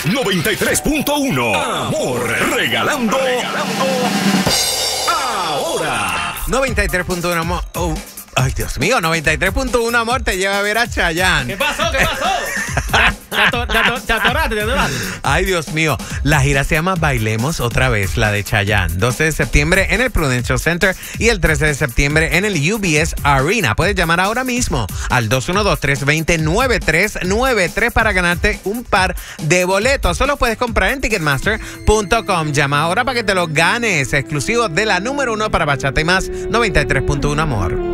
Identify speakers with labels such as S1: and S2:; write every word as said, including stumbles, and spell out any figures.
S1: noventa y tres punto uno. Amor, regalando, regalando ahora.
S2: noventa y tres punto uno, amor. Oh. Ay, Dios mío, noventa y tres punto uno, amor, te lleva a ver a Chayanne.
S3: ¿Qué pasó? ¿Qué pasó? Te ato- te ato- te atoraste, te atoraste.
S2: Ay, Dios mío. La gira se llama Bailemos Otra Vez, la de Chayanne. doce de septiembre en el Prudential Center y el trece de septiembre en el U B S Arena. Puedes llamar ahora mismo al dos uno dos, tres dos cero, nueve tres nueve tres para ganarte un par de boletos. Solo puedes comprar en ticketmaster punto com. Llama ahora para que te los ganes. Exclusivo de la número uno para Bachata y Más, noventa y tres punto uno, amor.